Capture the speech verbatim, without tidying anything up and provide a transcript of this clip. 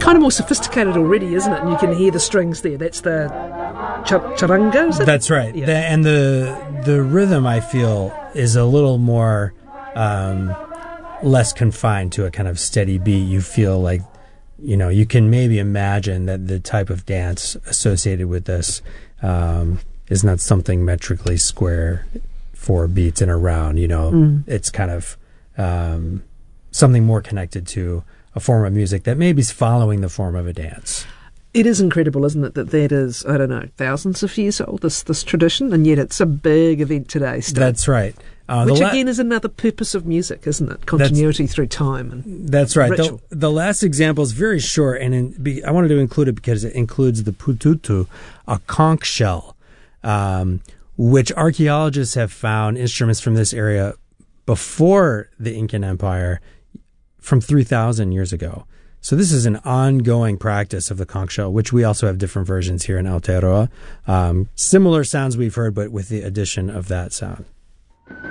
kind of more sophisticated already, isn't it? And you can hear the strings there. That's the char- charanga, is it? That's right. Yeah. The, and the the rhythm, I feel, is a little more um, less confined to a kind of steady beat. You feel like, you know, you can maybe imagine that the type of dance associated with this um, is not something metrically square, four beats in a round. You know, mm. it's kind of um, something more connected to a form of music that maybe is following the form of a dance. It is incredible, isn't it, that that is, I don't know, thousands of years old, this this tradition, and yet it's a big event today still. That's right. Uh, Which, la- again, is another purpose of music, isn't it? Continuity through time. And That's right. Ritual. The, the last example is very short, and in, be, I wanted to include it because it includes the pututu, a conch shell, um, which archaeologists have found instruments from this area before the Incan Empire from three thousand years ago. So this is an ongoing practice of the conch shell, which we also have different versions here in Aotearoa. Um, similar sounds we've heard, but with the addition of that sound.